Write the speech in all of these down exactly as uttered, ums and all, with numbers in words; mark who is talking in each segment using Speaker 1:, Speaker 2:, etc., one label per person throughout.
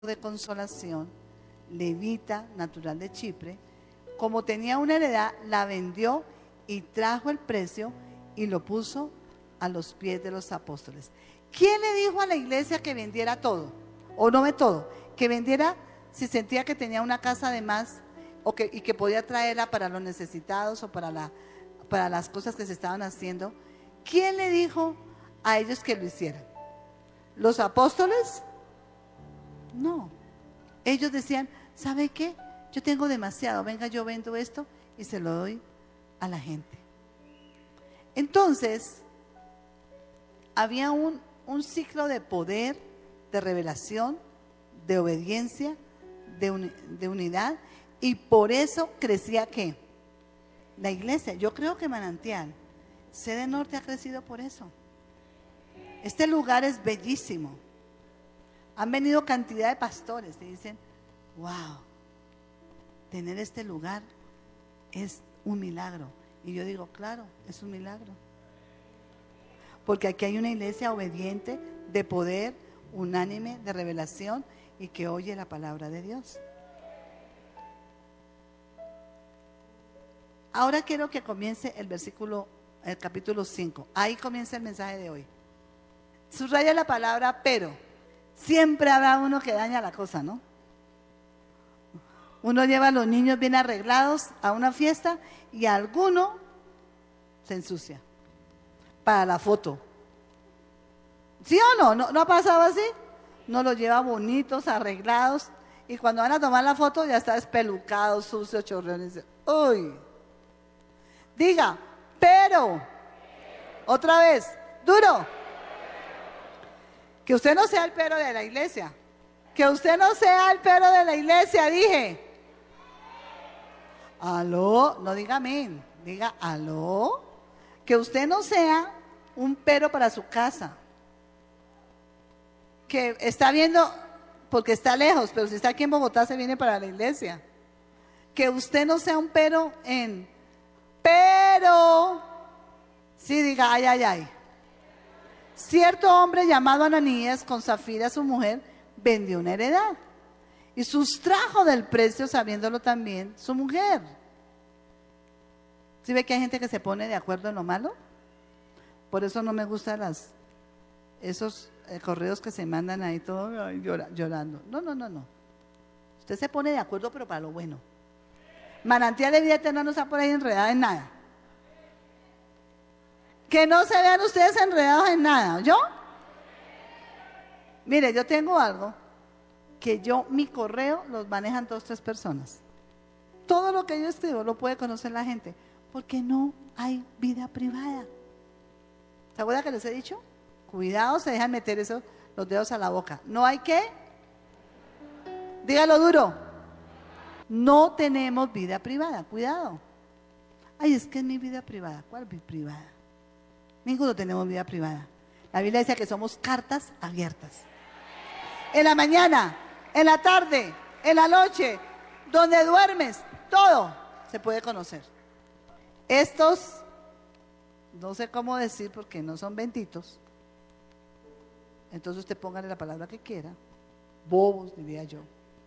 Speaker 1: de consolación, levita, natural de Chipre, como tenía una heredad, la vendió y trajo el precio y lo puso a los pies de los apóstoles. ¿Quién le dijo a la iglesia que vendiera todo? O no de todo, que vendiera si sentía que tenía una casa de más o que, y que podía traerla para los necesitados o para, la, para las cosas que se estaban haciendo? ¿Quién le dijo a ellos que lo hicieran? ¿Los apóstoles? No. Ellos decían, ¿sabe qué? Yo tengo demasiado, venga, yo vendo esto y se lo doy a la gente. Entonces, había un, un ciclo de poder, de revelación, de obediencia, de, un, de unidad, y por eso crecía ¿qué? La iglesia. Yo creo que Manantial, Sede Norte ha crecido por eso. Este lugar es bellísimo. Han venido cantidad de pastores y dicen, wow, tener este lugar es un milagro. Y yo digo, claro, es un milagro. Porque aquí hay una iglesia obediente, de poder, unánime, de revelación y que oye la palabra de Dios. Ahora quiero que comience el versículo, el capítulo cinco. Ahí comienza el mensaje de hoy. Subraya la palabra pero. Siempre habrá uno que daña la cosa, ¿no? Uno lleva a los niños bien arreglados a una fiesta y alguno se ensucia para la foto. ¿Sí o no? ¿No, no ha pasado así? No los lleva bonitos, arreglados, y cuando van a tomar la foto ya está espelucado, sucio, chorreón. Uy. Diga, pero. Otra vez, duro. Que usted no sea el pero de la iglesia. Que usted no sea el pero de la iglesia, dije. Aló, no diga amén, diga aló. Que usted no sea un pero para su casa. Que está viendo, porque está lejos, pero si está aquí en Bogotá se viene para la iglesia. Que usted no sea un pero en, pero, sí diga ay, ay, ay. Cierto hombre llamado Ananías, con Zafira su mujer, vendió una heredad y sustrajo del precio, sabiéndolo también su mujer. ¿Sí ve que hay gente que se pone de acuerdo en lo malo? Por eso no me gustan las, esos eh, correos que se mandan ahí todo ay, llora, llorando. No, no, no, no. Usted se pone de acuerdo, pero para lo bueno. Manantial de Vida Eterna no está por ahí enredada en nada. Que no se vean ustedes enredados en nada, ¿yo? Mire, yo tengo algo que yo, mi correo los manejan dos, tres personas. Todo lo que yo escribo lo puede conocer la gente, porque no hay vida privada. ¿Se acuerdan que les he dicho? Cuidado, se dejan meter esos, los dedos a la boca. ¿No hay qué? Dígalo duro. No tenemos vida privada, cuidado. Ay, es que es mi vida privada. ¿Cuál vida privada? Ninguno tenemos vida privada. La Biblia dice que somos cartas abiertas. En la mañana, en la tarde, en la noche, donde duermes, todo se puede conocer. Estos, no sé cómo decir porque no son benditos. Entonces usted póngale la palabra que quiera. Bobos, diría yo.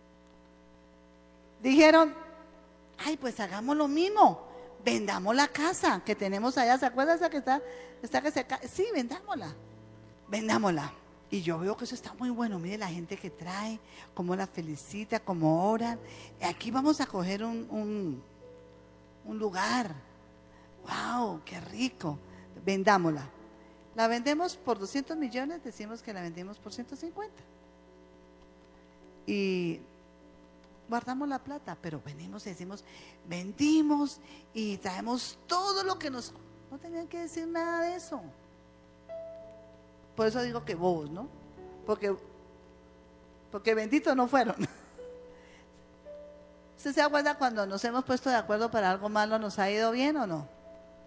Speaker 1: Dijeron, ay, pues hagamos lo mismo. Vendamos la casa que tenemos allá. ¿Se acuerdan esa que está? está que se cae? Sí, vendámosla. Vendámosla. Y yo veo que eso está muy bueno. Mire la gente que trae, cómo la felicita, cómo oran. Aquí vamos a coger un, un, un lugar. ¡Wow! ¡Qué rico! Vendámosla. La vendemos por doscientos millones, decimos que la vendemos por ciento cincuenta. Y guardamos la plata, pero venimos y decimos, vendimos y traemos todo lo que nos... No tenían que decir nada de eso. Por eso digo que bobos, ¿no? Porque, porque benditos no fueron. ¿Usted se acuerda cuando nos hemos puesto de acuerdo para algo malo, nos ha ido bien o no?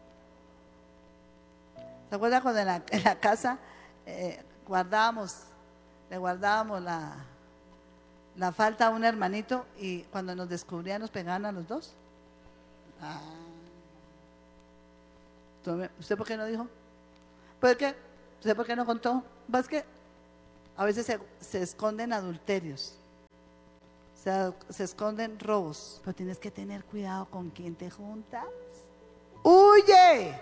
Speaker 1: ¿Se acuerda cuando en la, en la casa eh, guardábamos, le guardábamos la... la falta a un hermanito y cuando nos descubrían nos pegaban a los dos? Ah. ¿Usted por qué no dijo? ¿Por qué? ¿Usted por qué no contó? Pues que a veces se, se esconden adulterios. se, se esconden robos. Pero tienes que tener cuidado con quién te juntas. ¡Huye!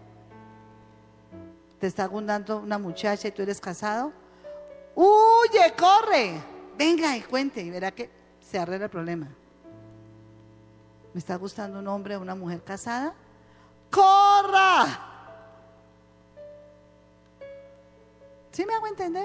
Speaker 1: Te está gustando una muchacha y tú eres casado. ¡Huye, corre! Venga y cuente y verá que se arregla el problema. ¿Me está gustando un hombre o una mujer casada? ¡Corra! ¿Sí me hago entender?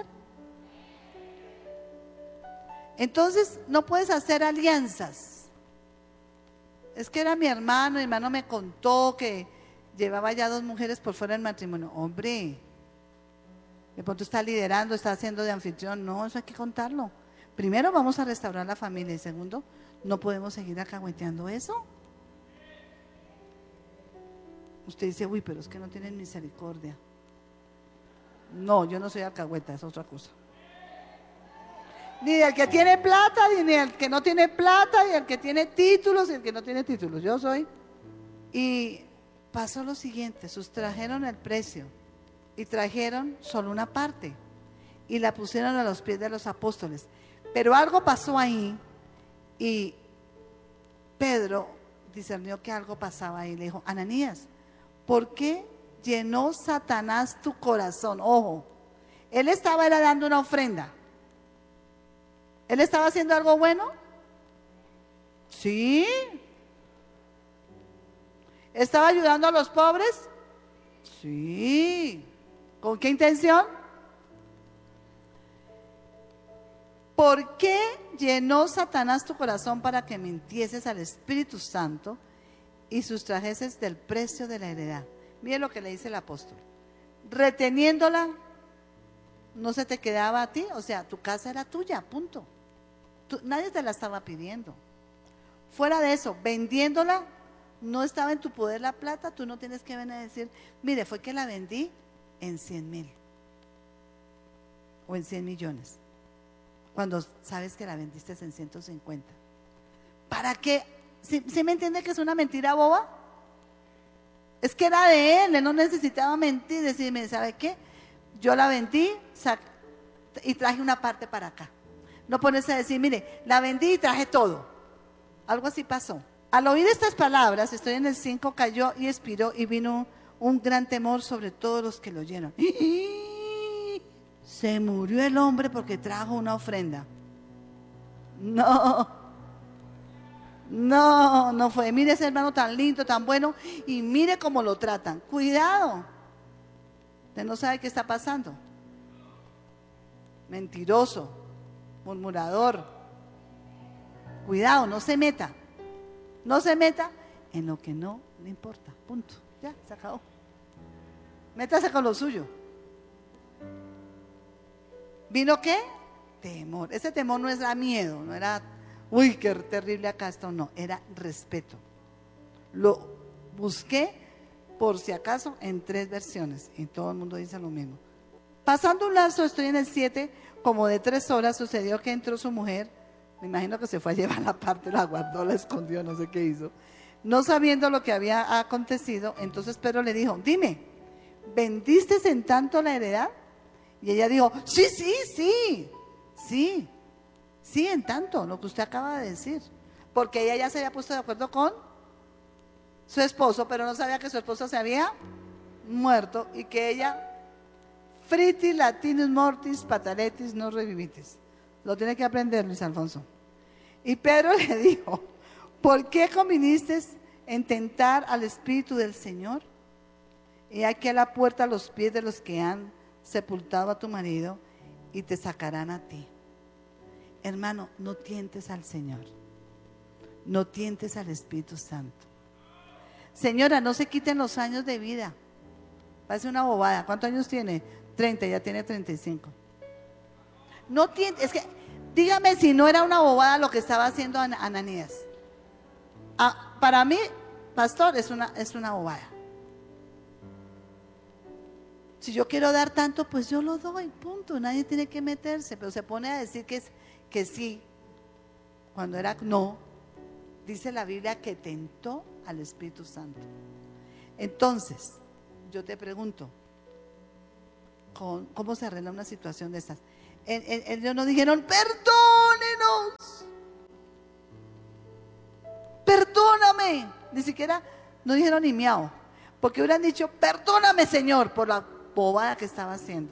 Speaker 1: Entonces no puedes hacer alianzas. Es que era mi hermano, mi hermano me contó que llevaba ya dos mujeres por fuera del matrimonio. Hombre, de pronto está liderando, está haciendo de anfitrión. No, eso hay que contarlo. Primero vamos a restaurar la familia y segundo, no podemos seguir alcahueteando eso. Usted dice, uy, pero es que no tienen misericordia. No, yo no soy alcahueta, es otra cosa. Ni del que tiene plata, ni del que no tiene plata, ni el que tiene títulos, ni el que no tiene títulos. Yo soy. Y pasó lo siguiente, sustrajeron el precio y trajeron solo una parte y la pusieron a los pies de los apóstoles. Pero algo pasó ahí y Pedro discernió que algo pasaba ahí. Le dijo, Ananías, ¿por qué llenó Satanás tu corazón? Ojo, él estaba era dando una ofrenda. ¿Él estaba haciendo algo bueno? Sí. ¿Estaba ayudando a los pobres? Sí. ¿Con qué intención? ¿Por qué llenó Satanás tu corazón para que mintieses al Espíritu Santo y sustrajeses del precio de la heredad? Mire lo que le dice el apóstol. Reteniéndola, no se te quedaba a ti, o sea, tu casa era tuya, punto. Tú, nadie te la estaba pidiendo. Fuera de eso, vendiéndola, no estaba en tu poder la plata, tú no tienes que venir a decir, mire, fue que la vendí en cien mil o en cien millones, cuando sabes que la vendiste en ciento cincuenta. ¿Para qué? ¿Sí, ¿sí me entiende que es una mentira boba? Es que era de él, él no necesitaba mentir, decirme, ¿sabe qué? Yo la vendí y traje una parte para acá. No ponerse a decir, mire, la vendí y traje todo. Algo así pasó. Al oír estas palabras, estoy en el cinco, cayó y expiró y vino un, un gran temor sobre todos los que lo oyeron. Se murió el hombre porque trajo una ofrenda. No, no, no fue. Mire ese hermano tan lindo, tan bueno y mire cómo lo tratan. Cuidado. Usted no sabe qué está pasando. Mentiroso, murmurador. Cuidado, no se meta. No se meta en lo que no le importa. Punto. Ya, se acabó. Métase con lo suyo. ¿Vino qué? Temor. Ese temor no era miedo, no era, uy, qué terrible acá esto, no, era respeto. Lo busqué por si acaso en tres versiones y todo el mundo dice lo mismo. Pasando un lapso, estoy en el siete, como de tres horas, sucedió que entró su mujer. Me imagino que se fue a llevar la parte, la guardó, la escondió, no sé qué hizo. No sabiendo lo que había acontecido, entonces Pedro le dijo, dime, ¿vendiste en tanto la heredad? Y ella dijo, sí, sí, sí, sí, sí, en tanto, lo que usted acaba de decir. Porque ella ya se había puesto de acuerdo con su esposo, pero no sabía que su esposo se había muerto y que ella, friti latinus mortis pataletis no revivitis. Lo tiene que aprender, Luis Alfonso. Y Pedro le dijo, ¿por qué conviniste en tentar al Espíritu del Señor? Y aquí a la puerta a los pies de los que han sepultado a tu marido y te sacarán a ti. Hermano, no tientes al Señor. No tientes al Espíritu Santo. Señora, no se quiten los años de vida. Parece una bobada. ¿Cuántos años tiene? treinta, ya tiene treinta y cinco. No tientes, es que, dígame si no era una bobada lo que estaba haciendo Ananías. Ah, para mí, pastor, es una, es una bobada. Si yo quiero dar tanto, pues yo lo doy, punto. Nadie tiene que meterse, pero se pone a decir que, es, que sí, cuando era no. Dice la Biblia que tentó al Espíritu Santo. Entonces, yo te pregunto, ¿cómo se arregla una situación de estas? Ellos no dijeron, perdónenos. perdóname. Ni siquiera, no dijeron ni miau. Porque hubieran dicho, perdóname, Señor, por la bobada que estaba haciendo.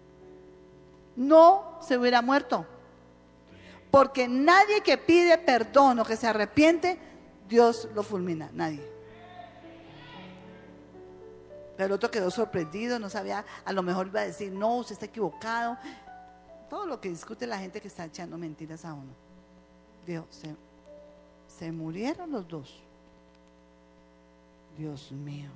Speaker 1: No se hubiera muerto. Porque nadie que pide perdón o que se arrepiente, Dios lo fulmina. Nadie. Pero el otro quedó sorprendido, no sabía, a lo mejor iba a decir, no, usted está equivocado. Todo lo que discute la gente que está echando mentiras a uno. Dios, se, se murieron los dos. Dios mío.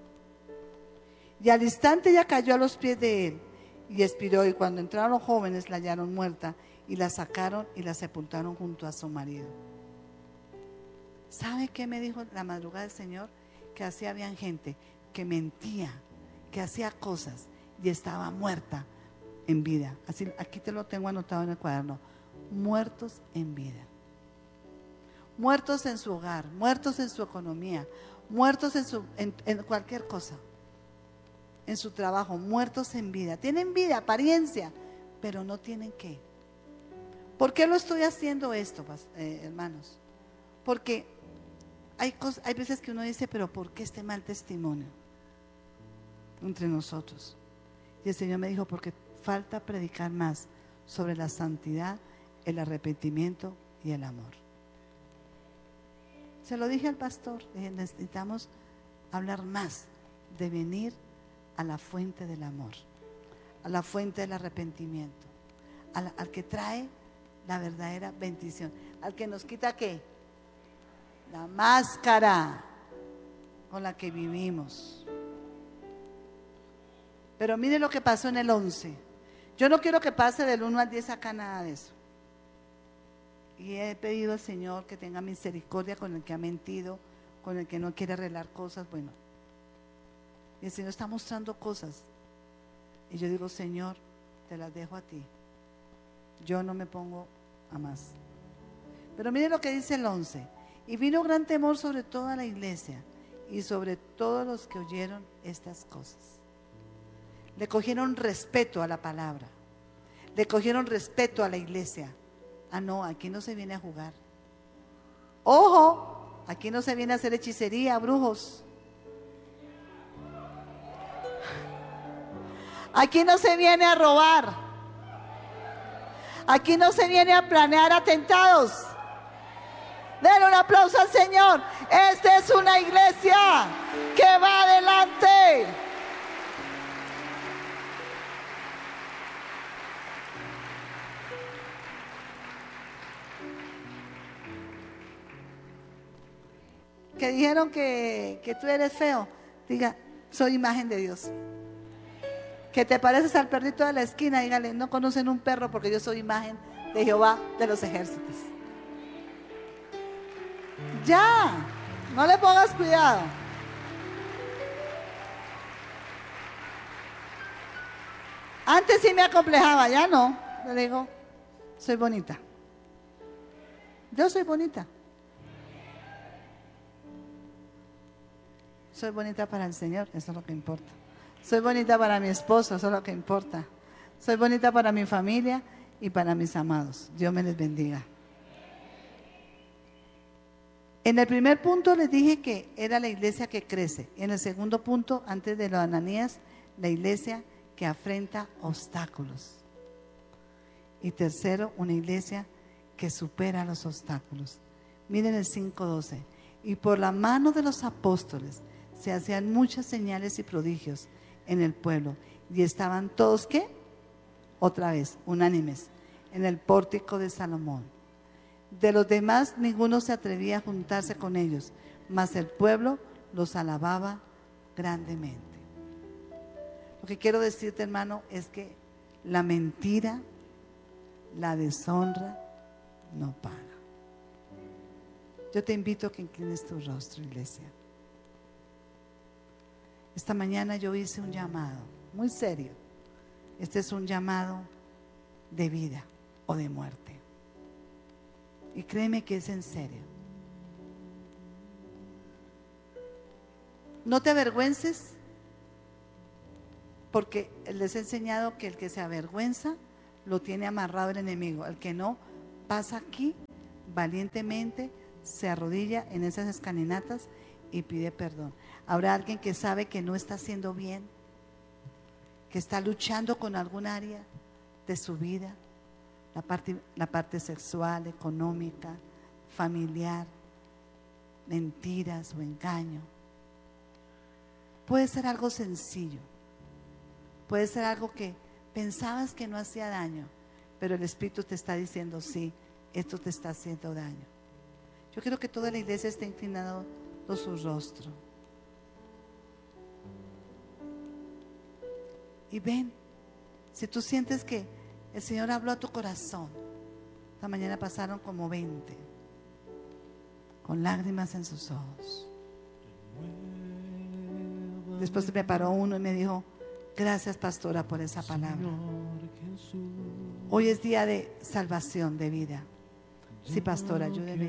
Speaker 1: Y al instante ella cayó a los pies de él y expiró, y cuando entraron los jóvenes la hallaron muerta y la sacaron y la sepultaron junto a su marido. ¿Sabe qué me dijo la madrugada del Señor? Que así habían gente que mentía, que hacía cosas y estaba muerta en vida. Así, aquí te lo tengo anotado en el cuaderno. Muertos en vida. Muertos en su hogar, muertos en su economía, muertos en, su, en, en cualquier cosa, en su trabajo, muertos en vida. Tienen vida, apariencia, pero no tienen qué. ¿Por qué lo estoy haciendo esto, eh, hermanos? Porque hay, cosas, hay veces que uno dice, pero ¿por qué este mal testimonio entre nosotros? Y el Señor me dijo, porque falta predicar más sobre la santidad, el arrepentimiento y el amor. Se lo dije al pastor, dije, necesitamos hablar más de venir a la fuente del amor, a la fuente del arrepentimiento, al, al que trae la verdadera bendición, al que nos quita ¿qué? La máscara con la que vivimos. Pero mire lo que pasó en el once. Yo no quiero que pase del uno al diez acá nada de eso. Y he pedido al Señor que tenga misericordia con el que ha mentido, con el que no quiere arreglar cosas. Bueno, y el Señor está mostrando cosas. Y yo digo, Señor, te las dejo a ti. Yo no me pongo a más. Pero mire lo que dice el once. Y vino gran temor sobre toda la iglesia y sobre todos los que oyeron estas cosas. Le cogieron respeto a la palabra. Le cogieron respeto a la iglesia. Ah, no, aquí no se viene a jugar. Ojo, aquí no se viene a hacer hechicería, brujos. Aquí no se viene a robar. Aquí no se viene a planear atentados. Denle un aplauso al Señor. Esta es una iglesia que va adelante. Que dijeron que, que tú eres feo, diga, soy imagen de Dios. Que te pareces al perrito de la esquina, dígale, no conocen un perro porque yo soy imagen de Jehová de los ejércitos. Ya, no le pongas cuidado. Antes sí me acomplejaba, ya no. Le digo, soy bonita. Yo soy bonita. Soy bonita para el Señor, eso es lo que importa. Soy bonita para mi esposo, eso es lo que importa. Soy bonita para mi familia y para mis amados. Dios me les bendiga. En el primer punto les dije que era la iglesia que crece. En el segundo punto, antes de lo de Ananías, la iglesia que afrenta obstáculos. Y tercero, una iglesia que supera los obstáculos. Miren el cinco doce. Y por la mano de los apóstoles se hacían muchas señales y prodigios en el pueblo. Y estaban todos, ¿qué? Otra vez, unánimes, en el pórtico de Salomón. De los demás, ninguno se atrevía a juntarse con ellos, mas el pueblo los alababa grandemente. Lo que quiero decirte, hermano, es que la mentira, la deshonra, no paga. Yo te invito a que inclines tu rostro, iglesia. Esta mañana yo hice un llamado muy serio. Este es un llamado de vida o de muerte. Y créeme que es en serio. No te avergüences, porque les he enseñado que el que se avergüenza lo tiene amarrado el enemigo. El que no, pasa aquí valientemente, se arrodilla en esas escalinatas y pide perdón. Habrá alguien que sabe que no está haciendo bien, que está luchando con algún área de su vida, la parte, la parte sexual, económica, familiar, mentiras o engaño. Puede ser algo sencillo, puede ser algo que pensabas que no hacía daño, pero el Espíritu te está diciendo, sí, esto te está haciendo daño. Yo quiero que toda la iglesia esté inclinando su rostro. Y ven, si tú sientes que el Señor habló a tu corazón, esta mañana pasaron como veinte, con lágrimas en sus ojos. Después me paró uno y me dijo, gracias pastora por esa palabra. Hoy es día de salvación, de vida. Sí, pastora, ayúdeme.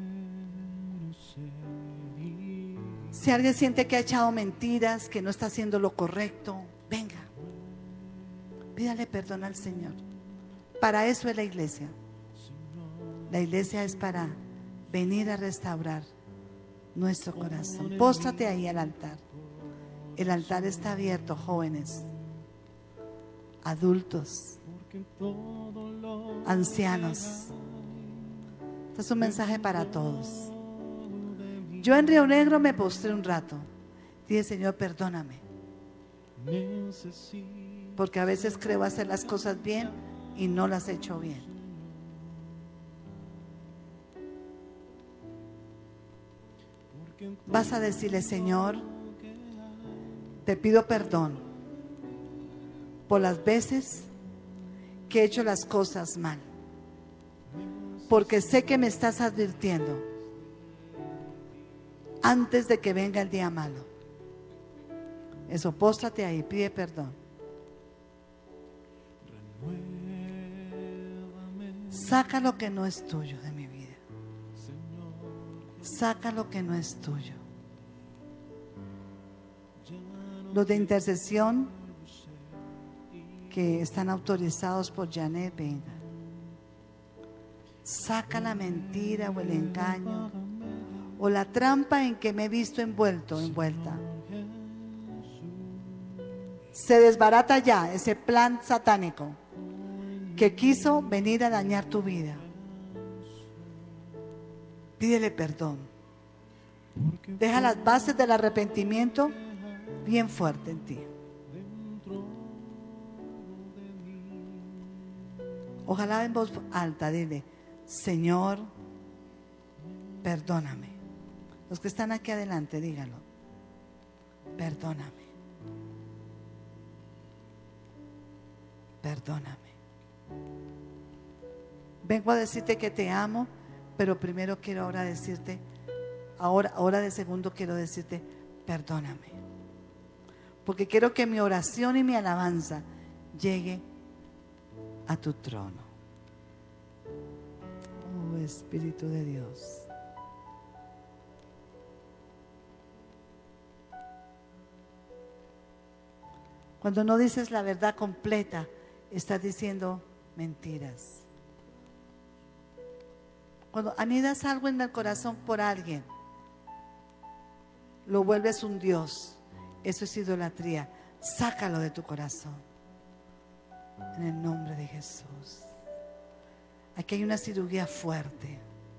Speaker 1: Si alguien siente que ha echado mentiras, que no está haciendo lo correcto, venga, pídale perdón al Señor. Para eso es la iglesia. La iglesia es para venir a restaurar nuestro corazón. Póstrate ahí al altar. El altar está abierto, jóvenes, adultos, ancianos. Este es un mensaje para todos. Yo en Río Negro me postré un rato. Dije, Señor, perdóname. Porque a veces creo hacer las cosas bien y no las he hecho bien. Vas a decirle, Señor, te pido perdón por las veces que he hecho las cosas mal. Porque sé que me estás advirtiendo antes de que venga el día malo. Eso, póstrate ahí, pide perdón. Saca lo que no es tuyo de mi vida. Saca lo que no es tuyo. Los de intercesión que están autorizados por Janet, venga. Saca la mentira o el engaño o la trampa en que me he visto envuelto, envuelta. Se desbarata ya ese plan satánico que quiso venir a dañar tu vida. Pídele perdón. Deja las bases del arrepentimiento bien fuerte en ti. Ojalá en voz alta dile, Señor, perdóname. Los que están aquí adelante, díganlo. Perdóname. Perdóname. Vengo a decirte que te amo, pero primero quiero ahora decirte, ahora, ahora de segundo quiero decirte, perdóname. Porque quiero que mi oración y mi alabanza llegue a tu trono. Oh Espíritu de Dios. Cuando no dices la verdad completa, estás diciendo mentiras. Cuando anidas algo en el corazón por alguien, lo vuelves un Dios. Eso es idolatría. Sácalo de tu corazón. En el nombre de Jesús. Aquí hay una cirugía fuerte.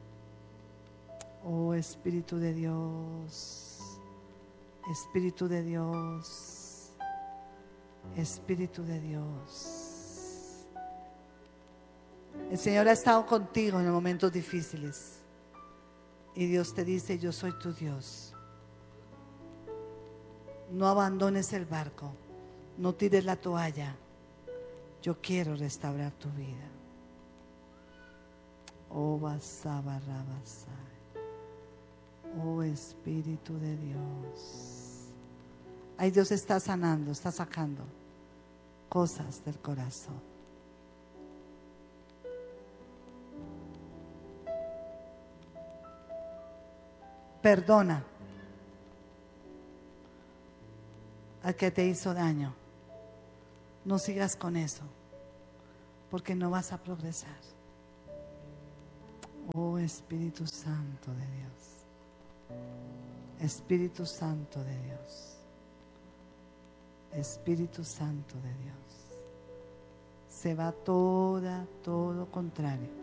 Speaker 1: Oh Espíritu de Dios. Espíritu de Dios. Espíritu de Dios. El Señor ha estado contigo en los momentos difíciles. Y Dios te dice, yo soy tu Dios. No abandones el barco. No tires la toalla. Yo quiero restaurar tu vida. Oh Basabarabasai. Oh Espíritu de Dios. Ahí Dios está sanando, está sacando cosas del corazón. Perdona al que te hizo daño. No sigas con eso, porque no vas a progresar. Oh Espíritu Santo de Dios. Espíritu Santo de Dios. Espíritu Santo de Dios. Se va toda, todo contrario